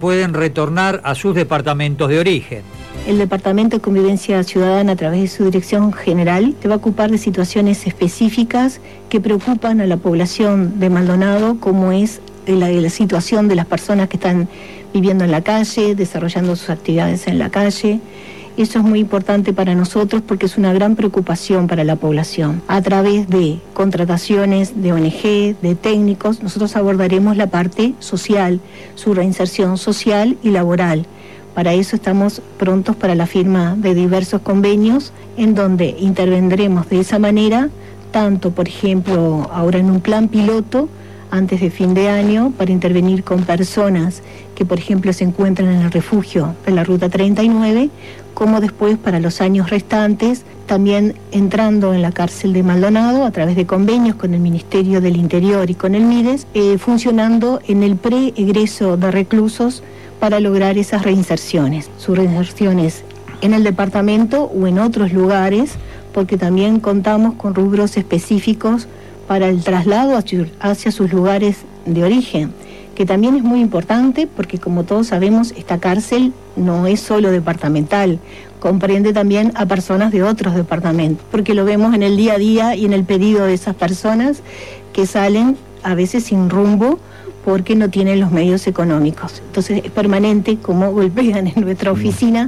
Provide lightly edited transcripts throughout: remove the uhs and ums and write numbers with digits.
pueden retornar a sus departamentos de origen. El Departamento de Convivencia Ciudadana, a través de su Dirección General, se va a ocupar de situaciones específicas que preocupan a la población de Maldonado, como es la situación de las personas que están viviendo en la calle, desarrollando sus actividades en la calle. Eso es muy importante para nosotros porque es una gran preocupación para la población. A través de contrataciones de ONG, de técnicos, nosotros abordaremos la parte social, su reinserción social y laboral. Para eso estamos prontos para la firma de diversos convenios en donde intervendremos de esa manera, tanto, por ejemplo, ahora en un plan piloto, antes de fin de año, para intervenir con personas que, por ejemplo, se encuentran en el refugio de la Ruta 39, como después para los años restantes, también entrando en la cárcel de Maldonado a través de convenios con el Ministerio del Interior y con el MIDES, funcionando en el pre-egreso de reclusos para lograr esas reinserciones. Sus reinserciones en el departamento o en otros lugares, porque también contamos con rubros específicos para el traslado hacia sus lugares de origen, que también es muy importante porque, como todos sabemos, esta cárcel no es solo departamental, comprende también a personas de otros departamentos, porque lo vemos en el día a día y en el pedido de esas personas que salen a veces sin rumbo porque no tienen los medios económicos. Entonces es permanente como golpean en nuestra oficina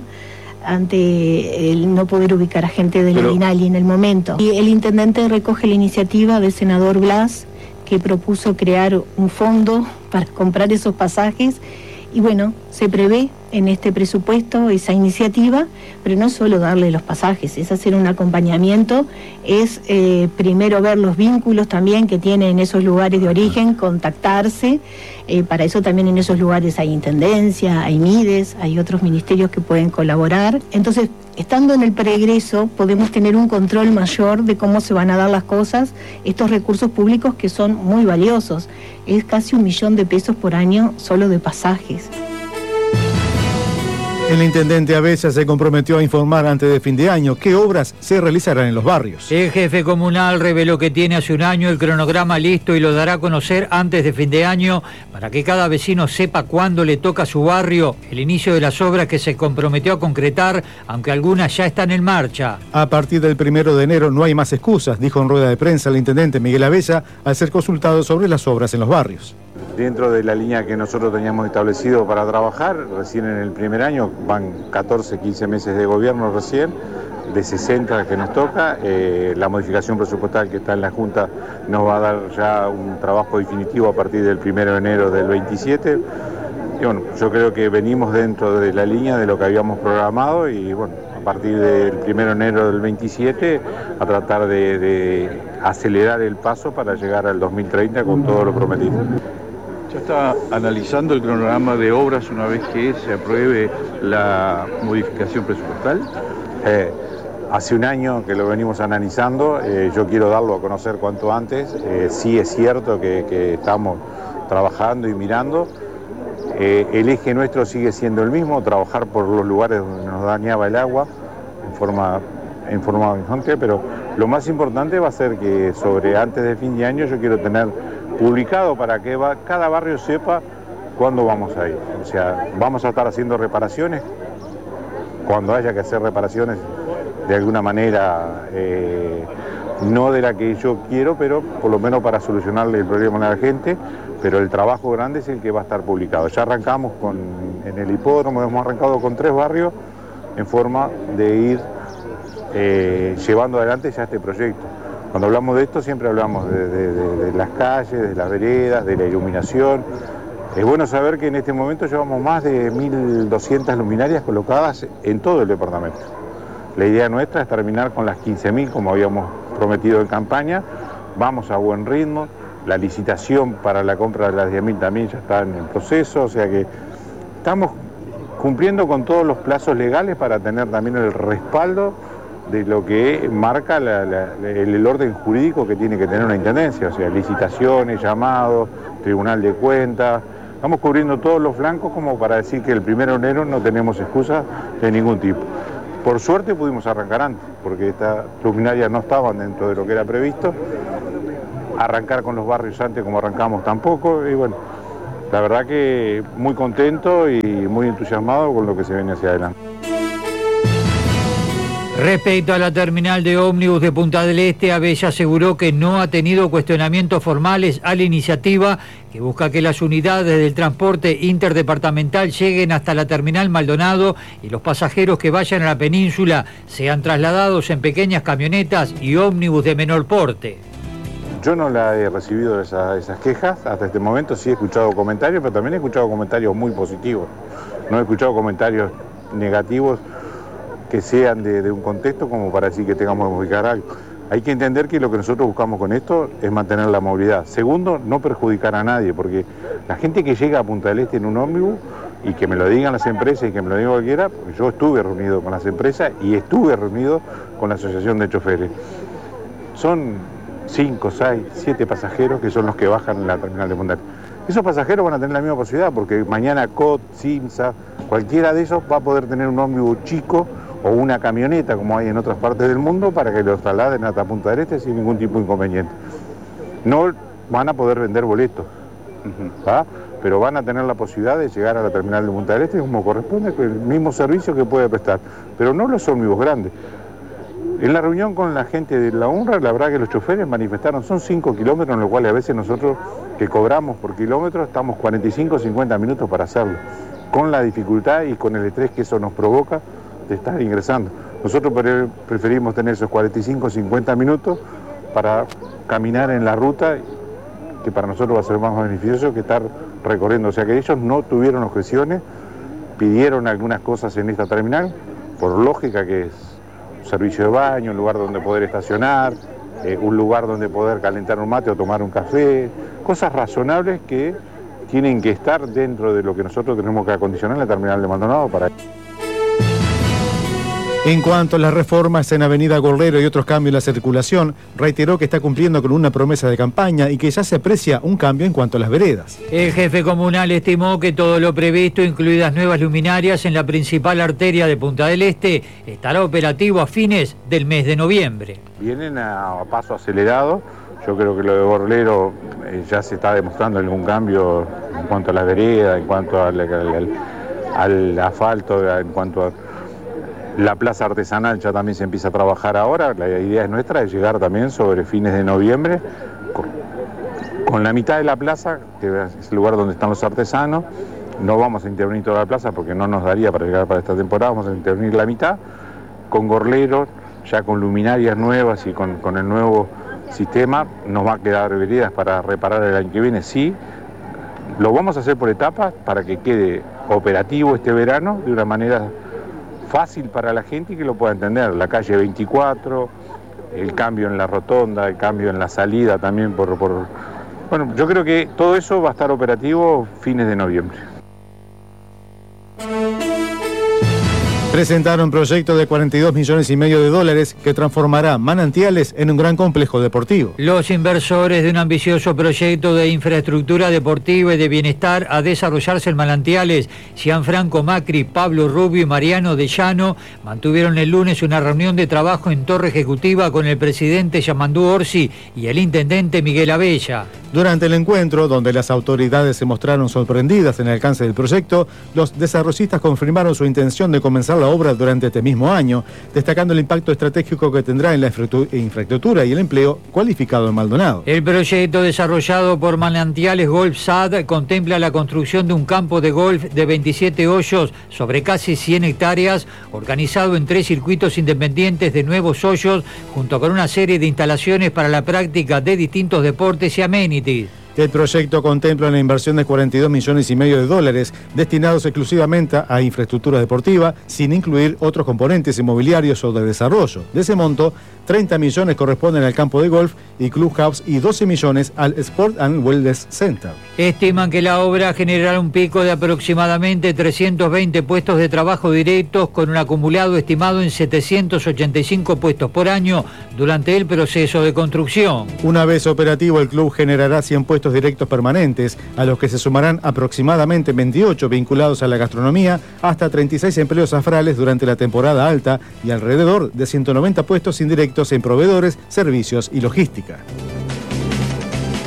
ante el no poder ubicar a gente de la INALI en el momento. Y el intendente recoge la iniciativa del senador Blas, que propuso crear un fondo para comprar esos pasajes, y bueno, se prevé en este presupuesto esa iniciativa, pero no solo darle los pasajes, es hacer un acompañamiento, es primero ver los vínculos también que tienen en esos lugares de origen, contactarse, para eso también en esos lugares hay intendencia, hay MIDES, hay otros ministerios que pueden colaborar. Entonces, estando en el preegreso, podemos tener un control mayor de cómo se van a dar las cosas, estos recursos públicos que son muy valiosos, es casi 1 millón de pesos por año solo de pasajes. El intendente Avesa se comprometió a informar antes de fin de año qué obras se realizarán en los barrios. El jefe comunal reveló que tiene hace un año el cronograma listo y lo dará a conocer antes de fin de año para que cada vecino sepa cuándo le toca a su barrio el inicio de las obras que se comprometió a concretar, aunque algunas ya están en marcha. A partir del 1 de enero no hay más excusas, dijo en rueda de prensa el intendente Miguel Avesa al ser consultado sobre las obras en los barrios. Dentro de la línea que nosotros teníamos establecido para trabajar, recién en el primer año, van 14, 15 meses de gobierno recién, de 60 que nos toca, la modificación presupuestal que está en la Junta nos va a dar ya un trabajo definitivo a partir del 1 de enero del 27. Y bueno, yo creo que venimos dentro de la línea de lo que habíamos programado y bueno, a partir del 1 de enero del 27 a tratar de acelerar el paso para llegar al 2030 con todo lo prometido. ¿Ya está analizando el cronograma de obras una vez que se apruebe la modificación presupuestal? Hace un año que lo venimos analizando, yo quiero darlo a conocer cuanto antes. Sí es cierto que estamos trabajando y mirando. El eje nuestro sigue siendo el mismo, trabajar por los lugares donde nos dañaba el agua en forma constante, pero lo más importante va a ser que antes de fin de año yo quiero tener publicado para que cada barrio sepa cuándo vamos a ir. O sea, vamos a estar haciendo reparaciones cuando haya que hacer reparaciones de alguna manera, no de la que yo quiero, pero por lo menos para solucionarle el problema a la gente, pero el trabajo grande es el que va a estar publicado. Ya arrancamos en el hipódromo, hemos arrancado con 3 barrios en forma de ir llevando adelante ya este proyecto. Cuando hablamos de esto siempre hablamos de las calles, de las veredas, de la iluminación. Es bueno saber que en este momento llevamos más de 1.200 luminarias colocadas en todo el departamento. La idea nuestra es terminar con las 15.000 como habíamos prometido en campaña. Vamos a buen ritmo. La licitación para la compra de las 10.000 también ya está en el proceso. O sea que estamos cumpliendo con todos los plazos legales para tener también el respaldo de lo que marca el orden jurídico que tiene que tener una intendencia, o sea, licitaciones, llamados, tribunal de cuentas. Estamos cubriendo todos los flancos como para decir que el 1 de enero no tenemos excusas de ningún tipo. Por suerte pudimos arrancar antes, porque estas luminarias no estaban dentro de lo que era previsto. Arrancar con los barrios antes como arrancamos tampoco, y bueno, la verdad que muy contento y muy entusiasmado con lo que se viene hacia adelante. Respecto a la terminal de ómnibus de Punta del Este, Abella aseguró que no ha tenido cuestionamientos formales a la iniciativa que busca que las unidades del transporte interdepartamental lleguen hasta la terminal Maldonado y los pasajeros que vayan a la península sean trasladados en pequeñas camionetas y ómnibus de menor porte. Yo no la he recibido esas quejas hasta este momento, sí he escuchado comentarios, pero también he escuchado comentarios muy positivos. No he escuchado comentarios negativos que sean de un contexto como para decir que tengamos que modificar algo. Hay que entender que lo que nosotros buscamos con esto es mantener la movilidad. Segundo, no perjudicar a nadie, porque la gente que llega a Punta del Este en un ómnibus, y que me lo digan las empresas y que me lo diga cualquiera, porque yo estuve reunido con las empresas y estuve reunido con la Asociación de Choferes. Son 5, 6, 7 pasajeros que son los que bajan en la terminal de Punta del Este. Esos pasajeros van a tener la misma posibilidad, porque mañana COT, Simsa, cualquiera de esos va a poder tener un ómnibus chico o una camioneta, como hay en otras partes del mundo, para que los trasladen hasta Punta del Este sin ningún tipo de inconveniente. No van a poder vender boletos, ¿va? Pero van a tener la posibilidad de llegar a la terminal de Punta del Este como corresponde, con el mismo servicio que puede prestar, pero no los ómnibus grandes. En la reunión con la gente de la UNRWA, la verdad que los choferes manifestaron, son 5 kilómetros, en lo cual a veces nosotros que cobramos por kilómetro estamos 45 o 50 minutos para hacerlo, con la dificultad y con el estrés que eso nos provoca de estar ingresando. Nosotros preferimos tener esos 45 o 50 minutos para caminar en la ruta, que para nosotros va a ser más beneficioso que estar recorriendo. O sea que ellos no tuvieron objeciones, pidieron algunas cosas en esta terminal, por lógica, que es un servicio de baño, un lugar donde poder estacionar, un lugar donde poder calentar un mate o tomar un café, cosas razonables que tienen que estar dentro de lo que nosotros tenemos que acondicionar en la terminal de Maldonado para... En cuanto a las reformas en Avenida Gorrero y otros cambios en la circulación, reiteró que está cumpliendo con una promesa de campaña y que ya se aprecia un cambio en cuanto a las veredas. El jefe comunal estimó que todo lo previsto, incluidas nuevas luminarias en la principal arteria de Punta del Este, estará operativo a fines del mes de noviembre. Vienen a paso acelerado. Yo creo que lo de Gorrero ya se está demostrando algún cambio en cuanto a las veredas, en cuanto al asfalto, en cuanto a la plaza artesanal ya también se empieza a trabajar ahora. La idea nuestra es llegar también sobre fines de noviembre con la mitad de la plaza, que es el lugar donde están los artesanos. No vamos a intervenir toda la plaza porque no nos daría para llegar para esta temporada, vamos a intervenir la mitad, con gorleros, ya con luminarias nuevas y con el nuevo sistema. Nos va a quedar veredas para reparar el año que viene, sí. Lo vamos a hacer por etapas para que quede operativo este verano de una manera fácil para la gente y que lo pueda entender. La calle 24, el cambio en la rotonda, el cambio en la salida también Bueno, yo creo que todo eso va a estar operativo fines de noviembre. Presentaron un proyecto de $42,5 millones que transformará Manantiales en un gran complejo deportivo. Los inversores de un ambicioso proyecto de infraestructura deportiva y de bienestar a desarrollarse en Manantiales, Gianfranco Macri, Pablo Rubio y Mariano De Llano, mantuvieron el lunes una reunión de trabajo en Torre Ejecutiva con el presidente Yamandú Orsi y el intendente Miguel Abella. Durante el encuentro, donde las autoridades se mostraron sorprendidas en el alcance del proyecto, los desarrollistas confirmaron su intención de comenzar la obra durante este mismo año, destacando el impacto estratégico que tendrá en la infraestructura y el empleo cualificado en Maldonado. El proyecto desarrollado por Manantiales Golf SAD contempla la construcción de un campo de golf de 27 hoyos sobre casi 100 hectáreas, organizado en 3 circuitos independientes de nuevos hoyos, junto con una serie de instalaciones para la práctica de distintos deportes y amenities. El proyecto contempla una inversión de $42,5 millones destinados exclusivamente a infraestructura deportiva, sin incluir otros componentes inmobiliarios o de desarrollo. De ese monto, 30 millones corresponden al campo de golf y clubhouse y 12 millones al Sport and Wellness Center. Estiman que la obra generará un pico de aproximadamente 320 puestos de trabajo directos, con un acumulado estimado en 785 puestos por año durante el proceso de construcción. Una vez operativo, el club generará 100 puestos directos permanentes, a los que se sumarán aproximadamente 28 vinculados a la gastronomía, hasta 36 empleos afrales durante la temporada alta y alrededor de 190 puestos indirectos en proveedores, servicios y logística.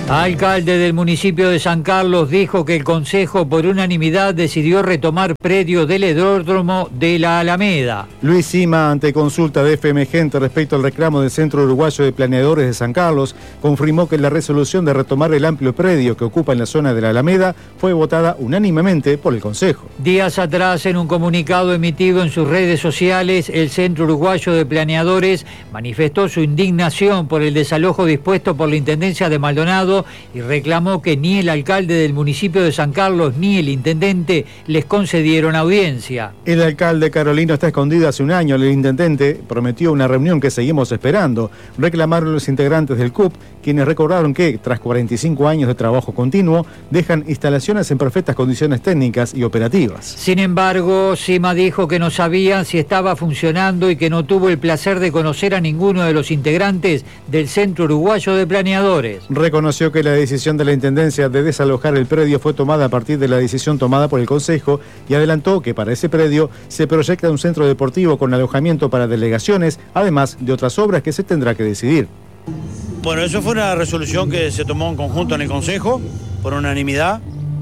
Alcalde del municipio de San Carlos dijo que el Consejo por unanimidad decidió retomar predio del aeródromo de la Alameda. Luis Sima, ante consulta de FM Gente respecto al reclamo del Centro Uruguayo de Planeadores de San Carlos, confirmó que la resolución de retomar el amplio predio que ocupa en la zona de la Alameda fue votada unánimemente por el Consejo. Días atrás, en un comunicado emitido en sus redes sociales, el Centro Uruguayo de Planeadores manifestó su indignación por el desalojo dispuesto por la Intendencia de Maldonado y reclamó que ni el alcalde del municipio de San Carlos ni el intendente les concedieron audiencia. El alcalde Carolino está escondido hace un año. El intendente prometió una reunión que seguimos esperando. Reclamaron los integrantes del CUP, quienes recordaron que, tras 45 años de trabajo continuo, dejan instalaciones en perfectas condiciones técnicas y operativas. Sin embargo, Sima dijo que no sabían si estaba funcionando y que no tuvo el placer de conocer a ninguno de los integrantes del Centro Uruguayo de Planeadores. Reconoció que la decisión de la Intendencia de desalojar el predio fue tomada a partir de la decisión tomada por el Consejo y adelantó que para ese predio se proyecta un centro deportivo con alojamiento para delegaciones, además de otras obras que se tendrá que decidir. Bueno, eso fue una resolución que se tomó en conjunto en el Consejo, por unanimidad.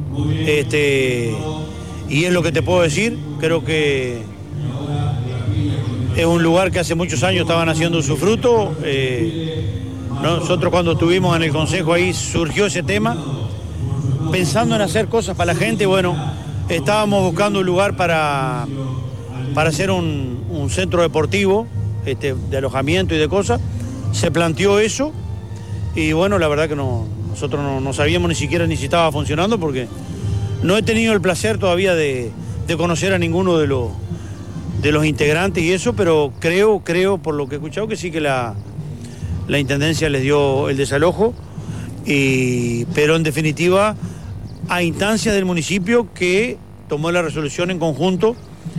Y es lo que te puedo decir, creo que es un lugar que hace muchos años estaban haciendo su fruto. Nosotros cuando estuvimos en el Consejo ahí surgió ese tema, pensando en hacer cosas para la gente. Bueno, estábamos buscando un lugar para hacer un centro deportivo, de alojamiento y de cosas. Se planteó eso y bueno, la verdad que nosotros no sabíamos ni siquiera ni si estaba funcionando, porque no he tenido el placer todavía de conocer a ninguno de los integrantes y eso, pero creo por lo que he escuchado que sí que la Intendencia les dio el desalojo, pero en definitiva a instancias del municipio que tomó la resolución en conjunto,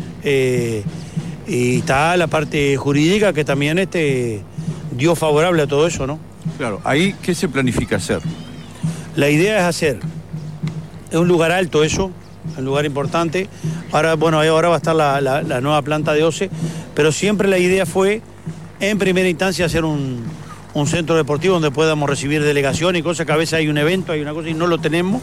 y está la parte jurídica que también dio favorable a todo eso, ¿no? Claro, ahí, ¿qué se planifica hacer? La idea es es un lugar alto eso, un lugar importante. Ahora va a estar la nueva planta de OCE, pero siempre la idea fue, en primera instancia, hacer un centro deportivo donde podamos recibir delegaciones y cosas, que a veces hay un evento, hay una cosa y no lo tenemos.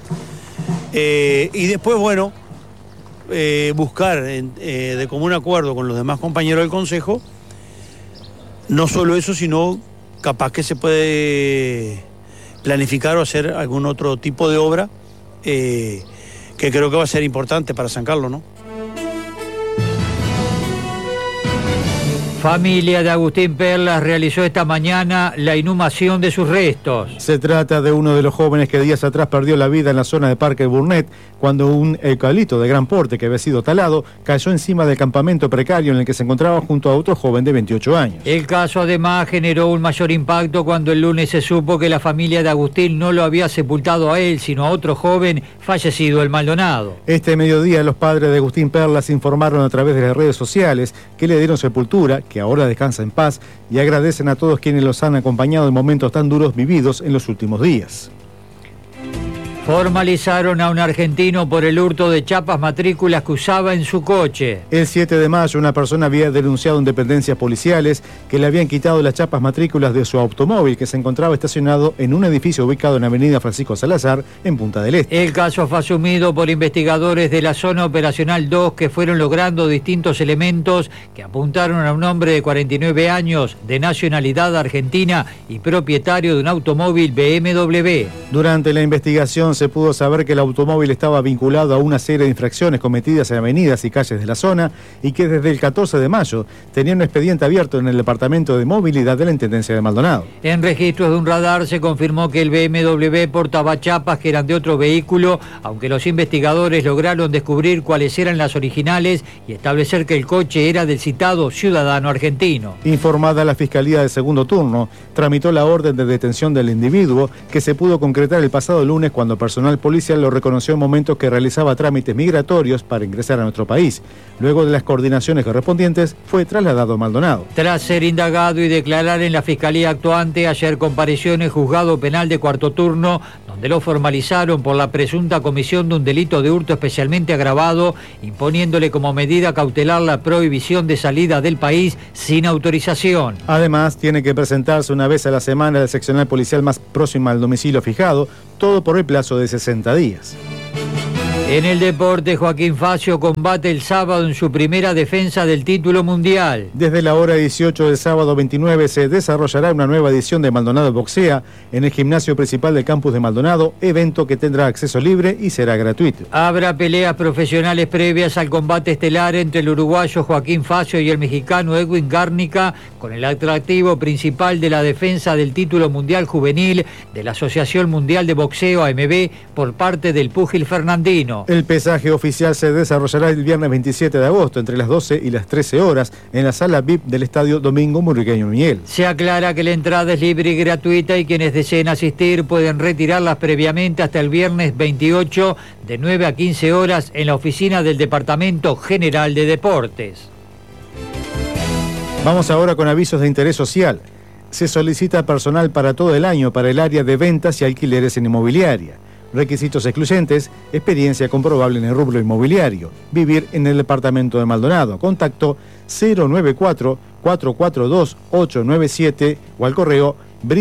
Y después, buscar de común acuerdo con los demás compañeros del Consejo, no solo eso, sino capaz que se puede planificar o hacer algún otro tipo de obra que creo que va a ser importante para San Carlos, ¿no? Familia de Agustín Perlas realizó esta mañana la inhumación de sus restos. Se trata de uno de los jóvenes que días atrás perdió la vida en la zona de Parque Burnett cuando un eucalipto de gran porte que había sido talado cayó encima del campamento precario en el que se encontraba junto a otro joven de 28 años. El caso además generó un mayor impacto cuando el lunes se supo que la familia de Agustín no lo había sepultado a él, sino a otro joven fallecido en Maldonado. Este mediodía los padres de Agustín Perlas informaron a través de las redes sociales que le dieron sepultura, que ahora descansa en paz, y agradecen a todos quienes los han acompañado en momentos tan duros vividos en los últimos días. Formalizaron a un argentino por el hurto de chapas matrículas que usaba en su coche. El 7 de mayo una persona había denunciado en dependencias policiales que le habían quitado las chapas matrículas de su automóvil que se encontraba estacionado en un edificio ubicado en Avenida Francisco Salazar, en Punta del Este. El caso fue asumido por investigadores de la Zona Operacional 2 que fueron logrando distintos elementos que apuntaron a un hombre de 49 años, de nacionalidad argentina y propietario de un automóvil BMW. Durante la investigación se pudo saber que el automóvil estaba vinculado a una serie de infracciones cometidas en avenidas y calles de la zona y que desde el 14 de mayo tenía un expediente abierto en el Departamento de Movilidad de la Intendencia de Maldonado. En registros de un radar se confirmó que el BMW portaba chapas que eran de otro vehículo, aunque los investigadores lograron descubrir cuáles eran las originales y establecer que el coche era del citado ciudadano argentino. Informada la Fiscalía de Segundo Turno, tramitó la orden de detención del individuo que se pudo concretar el pasado lunes cuando personal policial lo reconoció en momentos que realizaba trámites migratorios para ingresar a nuestro país. Luego de las coordinaciones correspondientes, fue trasladado a Maldonado. Tras ser indagado y declarar en la Fiscalía actuante, ayer compareció en el Juzgado Penal de Cuarto Turno, donde donde lo formalizaron por la presunta comisión de un delito de hurto especialmente agravado, imponiéndole como medida cautelar la prohibición de salida del país sin autorización. Además, tiene que presentarse una vez a la semana al seccional policial más próximo al domicilio fijado, todo por el plazo de 60 días. En el deporte, Joaquín Facio combate el sábado en su primera defensa del título mundial. Desde la hora 18 del sábado 29 se desarrollará una nueva edición de Maldonado Boxea en el gimnasio principal del campus de Maldonado, evento que tendrá acceso libre y será gratuito. Habrá peleas profesionales previas al combate estelar entre el uruguayo Joaquín Facio y el mexicano Edwin Gárnica, con el atractivo principal de la defensa del título mundial juvenil de la Asociación Mundial de Boxeo AMB por parte del púgil fernandino. El pesaje oficial se desarrollará el viernes 27 de agosto entre las 12 y las 13 horas en la sala VIP del Estadio Domingo Murriqueño Miguel. Se aclara que la entrada es libre y gratuita y quienes deseen asistir pueden retirarlas previamente hasta el viernes 28 de 9 a 15 horas en la oficina del Departamento General de Deportes. Vamos ahora con avisos de interés social. Se solicita personal para todo el año para el área de ventas y alquileres en inmobiliaria. Requisitos excluyentes: experiencia comprobable en el rubro inmobiliario, vivir en el departamento de Maldonado. Contacto 094-442-897 o al correo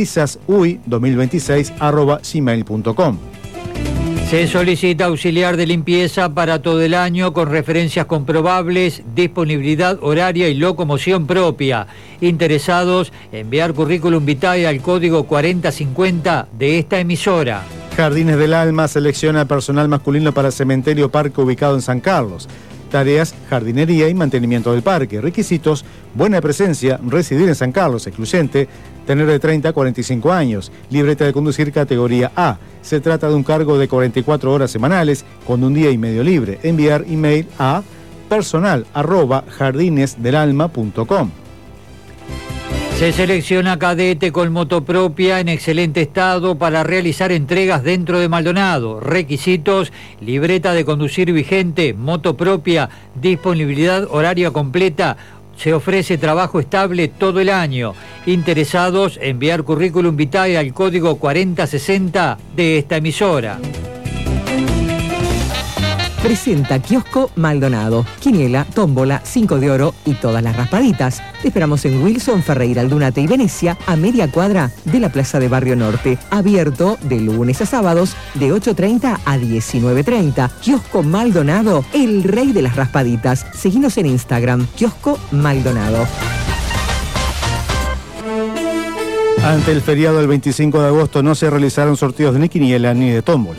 brisasuy2026@gmail.com. Se solicita auxiliar de limpieza para todo el año con referencias comprobables, disponibilidad horaria y locomoción propia. Interesados, enviar currículum vitae al código 4050 de esta emisora. Jardines del Alma selecciona personal masculino para cementerio parque ubicado en San Carlos. Tareas: jardinería y mantenimiento del parque. Requisitos: buena presencia, residir en San Carlos, excluyente, tener de 30 a 45 años, libreta de conducir categoría A. Se trata de un cargo de 44 horas semanales con un día y medio libre. Enviar email a personal@jardinesdelalma.com. Se selecciona cadete con moto propia en excelente estado para realizar entregas dentro de Maldonado. Requisitos: libreta de conducir vigente, moto propia, disponibilidad horaria completa. Se ofrece trabajo estable todo el año. Interesados, enviar currículum vitae al código 4060 de esta emisora. Presenta Kiosco Maldonado, quiniela, tómbola, 5 de oro y todas las raspaditas. Te esperamos en Wilson, Ferreira, Aldunate y Venecia, a media cuadra de la Plaza de Barrio Norte. Abierto de lunes a sábados de 8:30 a 19:30. Kiosco Maldonado, el rey de las raspaditas. Seguinos en Instagram, Kiosco Maldonado. Ante el feriado del 25 de agosto no se realizaron sorteos de ni quiniela ni de tómbola.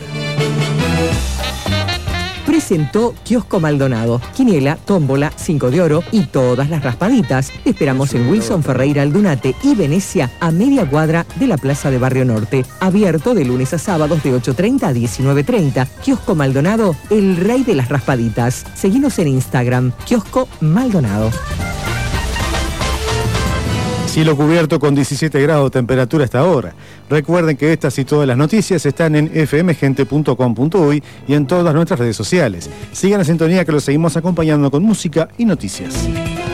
Presentó Kiosco Maldonado, quiniela, tómbola, 5 de oro y todas las raspaditas. Te esperamos en Wilson, Ferreira, Aldunate y Venecia, a media cuadra de la Plaza de Barrio Norte. Abierto de lunes a sábados de 8:30 a 19:30. Kiosco Maldonado, el rey de las raspaditas. Seguinos en Instagram, Kiosco Maldonado. Cielo cubierto con 17 grados de temperatura hasta ahora. Recuerden que estas y todas las noticias están en fmgente.com.uy y en todas nuestras redes sociales. Sigan la sintonía que los seguimos acompañando con música y noticias.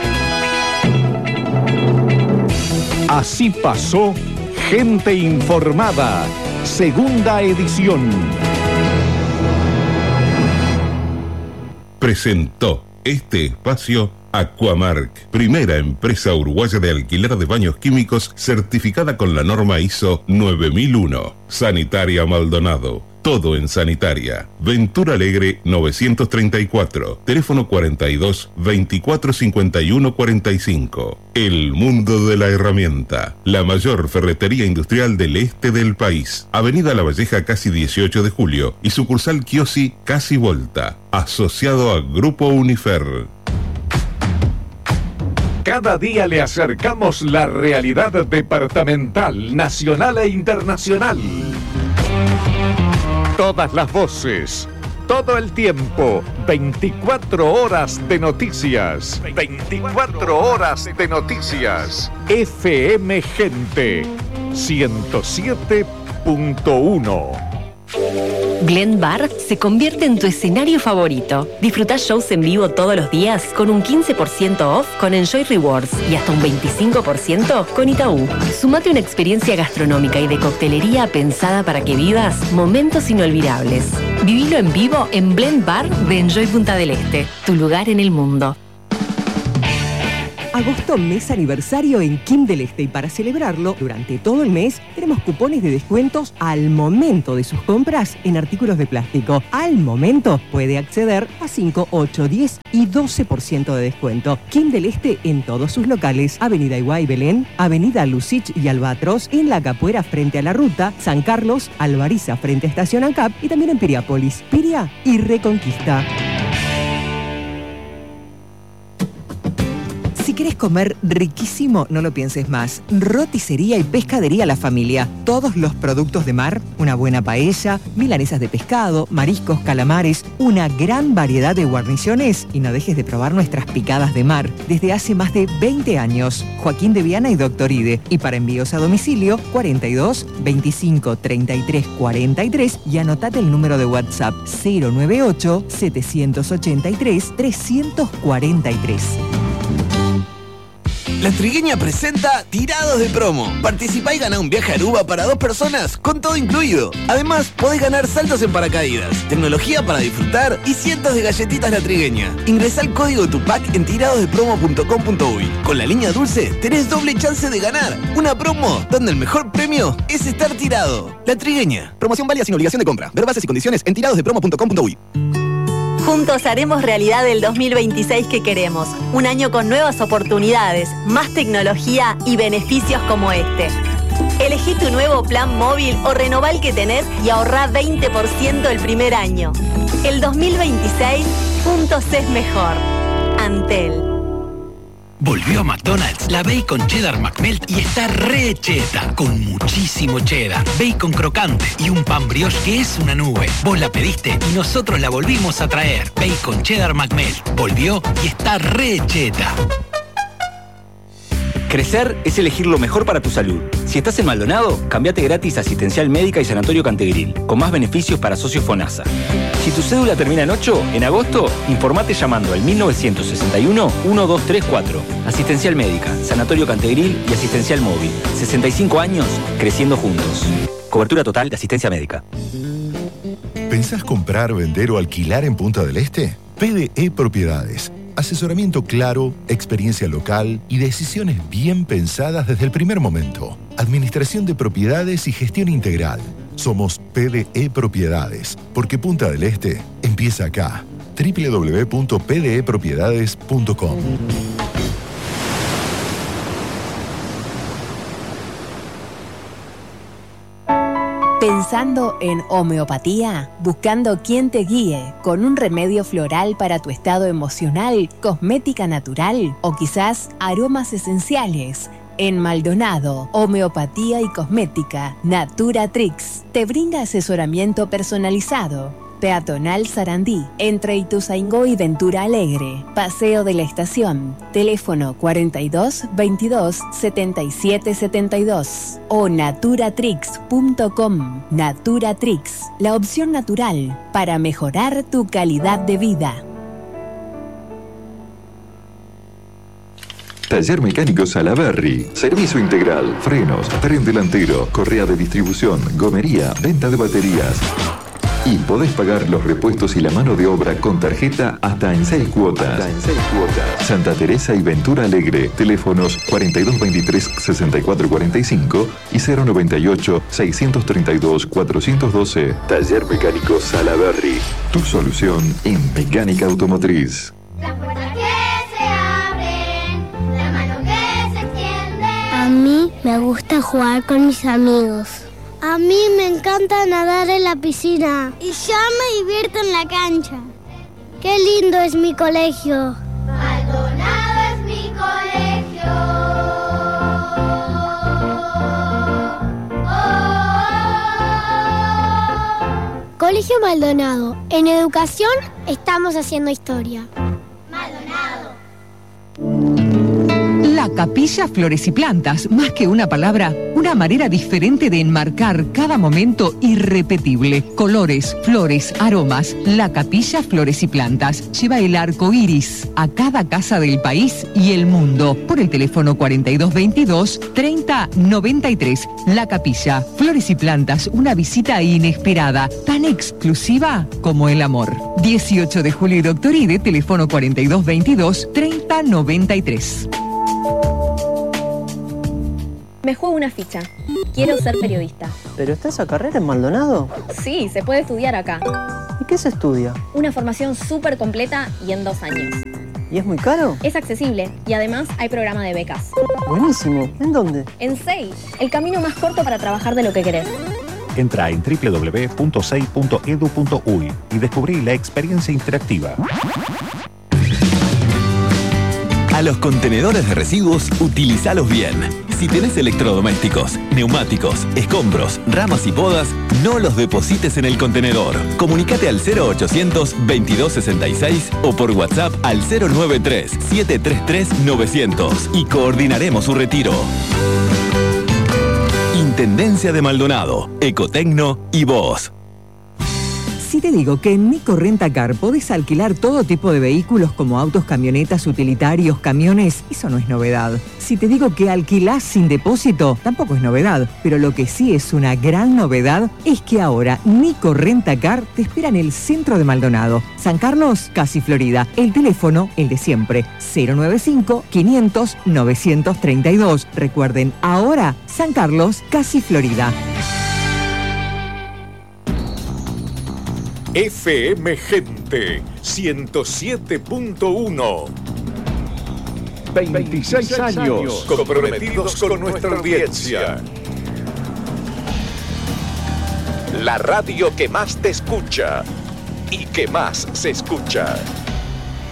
Así pasó Gente Informada, segunda edición. Presentó este espacio Aquamark, primera empresa uruguaya de alquiler de baños químicos certificada con la norma ISO 9001. Sanitaria Maldonado, todo en sanitaria. Ventura Alegre 934, teléfono 42 24 51 45. El mundo de la herramienta, la mayor ferretería industrial del este del país. Avenida La Valleja casi 18 de julio y sucursal Kiosi casi Volta, asociado a Grupo Unifer. Cada día le acercamos la realidad departamental, nacional e internacional. Todas las voces, todo el tiempo, 24 horas de noticias. 24 horas de noticias. FM Gente 107.1. Blend Bar se convierte en tu escenario favorito. Disfruta shows en vivo todos los días con un 15% off con Enjoy Rewards y hasta un 25% con Itaú. Sumate una experiencia gastronómica y de coctelería pensada para que vivas momentos inolvidables. Vivilo en vivo en Blend Bar de Enjoy Punta del Este, tu lugar en el mundo. Agosto, mes aniversario en Kim del Este, y para celebrarlo, durante todo el mes, tenemos cupones de descuentos al momento de sus compras en artículos de plástico. Al momento puede acceder a 5, 8, 10 y 12% de descuento. Kim del Este en todos sus locales: Avenida Iguay Belén, Avenida Lucich y Albatros, en La Capuera frente a la ruta, San Carlos, Alvariza frente a Estación ANCAP y también en Piriápolis, Piria y Reconquista. Si querés comer riquísimo, no lo pienses más. Roticería y Pescadería La Familia. Todos los productos de mar, una buena paella, milanesas de pescado, mariscos, calamares, una gran variedad de guarniciones. Y no dejes de probar nuestras picadas de mar. Desde hace más de 20 años. Joaquín de Viana y Doctor Ide. Y para envíos a domicilio, 42 25 33 43. Y anotate el número de WhatsApp: 098 783 343. La Trigueña presenta Tirados de Promo. Participá y ganá un viaje a Aruba para 2 personas con todo incluido. Además, podés ganar saltos en paracaídas, tecnología para disfrutar y cientos de galletitas La Trigueña. Ingresá el código TUPAC en tiradosdepromo.com.uy. Con la línea dulce tenés doble chance de ganar. Una promo donde el mejor premio es estar tirado. La Trigueña. Promoción válida sin obligación de compra. Ver bases y condiciones en tiradosdepromo.com.uy. Juntos haremos realidad el 2026 que queremos. Un año con nuevas oportunidades, más tecnología y beneficios como este. Elegí tu nuevo plan móvil o renová el que tenés y ahorrá 20% el primer año. El 2026, juntos es mejor. Antel. Volvió a McDonald's la Bacon Cheddar McMelt y está re cheta, con muchísimo cheddar, bacon crocante y un pan brioche que es una nube. Vos la pediste y nosotros la volvimos a traer. Bacon Cheddar McMelt volvió y está re cheta. Crecer es elegir lo mejor para tu salud. Si estás en Maldonado, cambiate gratis a Asistencial Médica y Sanatorio Cantegril, con más beneficios para socios FONASA. Si tu cédula termina en 8, en agosto, informate llamando al 1961-1234. Asistencial Médica, Sanatorio Cantegril y Asistencial Móvil. 65 años, creciendo juntos. Cobertura total de asistencia médica. ¿Pensás comprar, vender o alquilar en Punta del Este? PDE Propiedades. Asesoramiento claro, experiencia local y decisiones bien pensadas desde el primer momento. Administración de propiedades y gestión integral. Somos PDE Propiedades, porque Punta del Este empieza acá. www.pdepropiedades.com. Pensando en homeopatía, buscando quien te guíe con un remedio floral para tu estado emocional, cosmética natural o quizás aromas esenciales. En Maldonado, Homeopatía y Cosmética, Naturatrix te brinda asesoramiento personalizado. Peatonal Sarandí, entre Ituzaingó y Ventura Alegre. Paseo de la Estación. Teléfono 42 22 77 72 o naturatrix.com. Naturatrix, la opción natural para mejorar tu calidad de vida. Taller Mecánico Salaberry. Servicio integral, frenos, tren delantero, correa de distribución, gomería, venta de baterías. Y podés pagar los repuestos y la mano de obra con tarjeta hasta en 6 cuotas. Santa Teresa y Ventura Alegre. Teléfonos 4223-6445 y 098-632-412. Taller Mecánico Salaberry. Tu solución en mecánica automotriz. A mí me gusta jugar con mis amigos. A mí me encanta nadar en la piscina. Y yo me divierto en la cancha. ¡Qué lindo es mi colegio! Maldonado es mi colegio. Colegio Maldonado. En educación estamos haciendo historia. La La Capilla Flores y Plantas, más que una palabra, una manera diferente de enmarcar cada momento irrepetible. Colores, flores, aromas. La Capilla Flores y Plantas lleva el arco iris a cada casa del país y el mundo. Por el teléfono 4222-3093. La Capilla Flores y Plantas, una visita inesperada, tan exclusiva como el amor. 18 de julio y Doctoride, teléfono 4222-3093. Me juego una ficha. Quiero ser periodista. ¿Pero está esa carrera en Maldonado? Sí, se puede estudiar acá. ¿Y qué se estudia? Una formación súper completa y en 2 años. ¿Y es muy caro? Es accesible y además hay programa de becas. Buenísimo. ¿En dónde? En SEI, el camino más corto para trabajar de lo que querés. Entra en www.sei.edu.uy y descubrí la experiencia interactiva. A los contenedores de residuos, utilízalos bien. Si tenés electrodomésticos, neumáticos, escombros, ramas y podas, no los deposites en el contenedor. Comunicate al 0800-2266 o por WhatsApp al 093-733-900 y coordinaremos su retiro. Intendencia de Maldonado, Ecotecno y vos. Si te digo que en Nico Rent a Car podés alquilar todo tipo de vehículos como autos, camionetas, utilitarios, camiones, eso no es novedad. Si te digo que alquilás sin depósito, tampoco es novedad. Pero lo que sí es una gran novedad es que ahora Nico Rent a Car te espera en el centro de Maldonado. San Carlos, casi Florida. El teléfono, el de siempre, 095-500-932. Recuerden, ahora San Carlos, casi Florida. FM Gente 107.1. 26 años comprometidos con nuestra audiencia. La radio que más te escucha y que más se escucha.